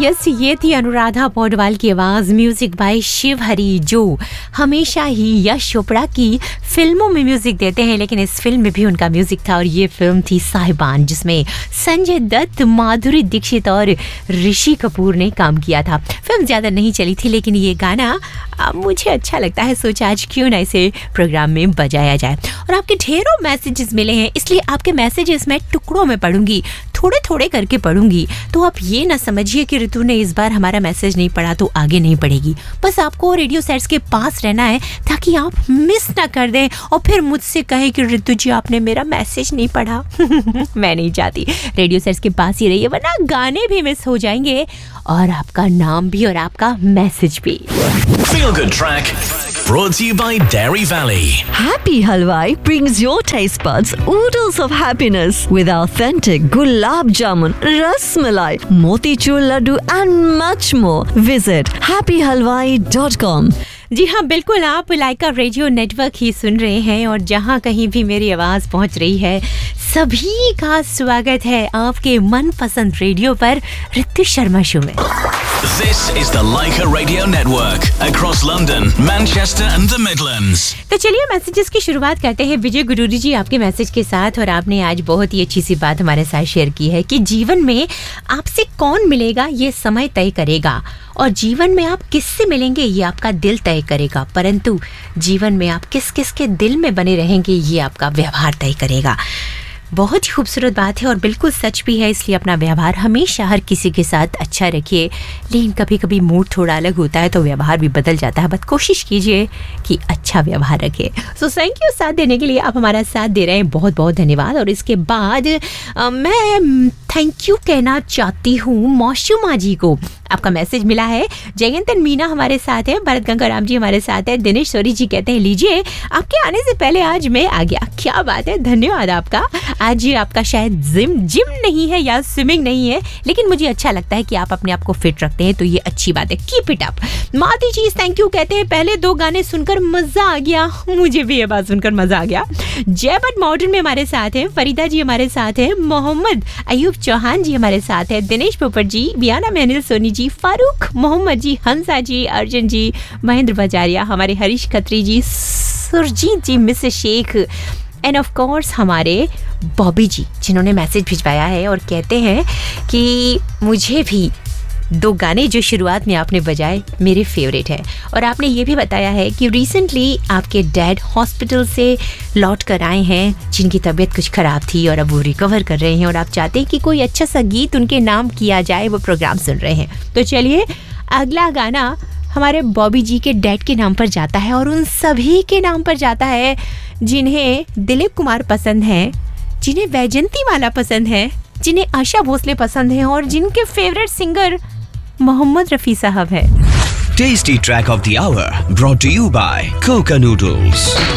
Yes, ये थी अनुराधा पौडवाल की आवाज, म्यूजिक बाय शिव हरी, जो हमेशा ही यश चोपड़ा की फिल्मों में म्यूजिक देते हैं, लेकिन इस फिल्म में भी उनका म्यूजिक था और ये फिल्म थी साहिबान, जिसमें संजय दत्त, माधुरी दीक्षित और ऋषि कपूर ने काम किया था। फिल्म ज्यादा नहीं चली थी, लेकिन ये गाना मुझे अच्छा लगता है, सोचा आज क्यों ना इसे प्रोग्राम में बजाया जाए। और आपके ढेरों मैसेजेस मिले हैं, इसलिए आपके मैसेजेस मैं टुकड़ों में पढ़ूंगी, थोड़े थोड़े करके पढ़ूंगी। तो आप ये ना समझिए कि ऋतु ने इस बार हमारा मैसेज नहीं पढ़ा तो आगे नहीं पढ़ेगी। बस आपको रेडियो सेट्स के पास रहना है ताकि आप मिस ना कर दें और फिर मुझसे कहें कि ऋतु जी आपने मेरा मैसेज नहीं पढ़ा। मैं नहीं चाहती, रेडियो सेट्स के पास ही रहिए, वरना गाने भी मिस हो जाएंगे और आपका नाम भी और आपका मैसेज भी। Feel Good Track brought to you by Dairy Valley. Happy Halwai brings your taste buds oodles of happiness with authentic gulab jamun, ras malai, motichur laddu and much more. Visit happyhalwai.com. जी हाँ, बिल्कुल, आप लाइका radio network ही सुन रहे हैं और जहाँ कहीं भी मेरी आवाज़ पहुँच रही है, सभी का स्वागत है आपके मनपसंद रेडियो पर, ऋतु शर्मा शो में। This is the Laika Radio Network across London, Manchester and the Midlands. तो चलिए मैसेजेस की शुरुआत करते हैं। विजय गुरूरी जी आपके मैसेज के साथ, और आपने आज बहुत ही अच्छी सी बात हमारे साथ शेयर की है कि जीवन में आपसे कौन मिलेगा ये समय तय करेगा, और जीवन में आप किससे मिलेंगे ये आपका दिल तय करेगा, परंतु जीवन में आप किस किस के दिल में बने रहेंगे ये आपका व्यवहार तय करेगा। बहुत ही खूबसूरत बात है और बिल्कुल सच भी है, इसलिए अपना व्यवहार हमेशा हर किसी के साथ अच्छा रखिए, लेकिन कभी कभी मूड थोड़ा अलग होता है तो व्यवहार भी बदल जाता है, बस कोशिश कीजिए कि अच्छा व्यवहार रखें। सो थैंक यू, साथ देने के लिए, आप हमारा साथ दे रहे हैं, बहुत बहुत धन्यवाद। और इसके बाद मैं थैंक यू कहना चाहती हूँ मौसुमा जी को, आपका मैसेज मिला है। जयंतन मीना हमारे साथ है, भरत गंगाराम जी हमारे साथ है, दिनेश सोरी जी कहते हैं लीजिए आपके आने से पहले आज मैं आ गया। क्या बात है, धन्यवाद आपका। आज ये आपका शायद जिम नहीं है या स्विमिंग नहीं है, लेकिन मुझे अच्छा लगता है कि आप अपने आप को फिट रखते हैं, तो ये अच्छी बात है, keep it up. Malti ji thank you कहते हैं, पहले 2 गाने सुनकर मजा आ गया, मुझे भी ये बात सुनकर मजा आ गया। जयबट मॉडर्न में हमारे साथ हैं, फरीदा जी हमारे साथ हैं, मोहम्मद अयूब चौहान जी हमारे साथ है, दिनेश पोपट जी, बियाना महनिल सोनी जी, फारूक मोहम्मद जी, हंसा जी, अर्जुन जी, महेंद्र बजारिया, हमारे हरीश खत्री जी, सुरजीत जी, Mrs Sheikh, end of course हमारे बॉबी जी, जिन्होंने मैसेज भिजवाया है और कहते हैं कि मुझे भी 2 गाने जो शुरुआत में आपने बजाए मेरे फेवरेट है। और आपने ये भी बताया है कि रिसेंटली आपके डैड हॉस्पिटल से लौट कर आए हैं, जिनकी तबीयत कुछ ख़राब थी और अब वो रिकवर कर रहे हैं, और आप चाहते हैं कि कोई अच्छा सा गीत उनके नाम किया जाए, वो प्रोग्राम सुन रहे हैं। तो चलिए अगला गाना हमारे बॉबी जी के डैड के नाम पर जाता है और उन सभी के नाम पर जाता है जिन्हें दिलीप कुमार पसंद है, जिन्हें वैजंती माला पसंद है, जिन्हें आशा भोसले पसंद है और जिनके फेवरेट सिंगर मोहम्मद रफ़ी साहब है। Tasty Track of the Hour brought to you by Coca Noodles.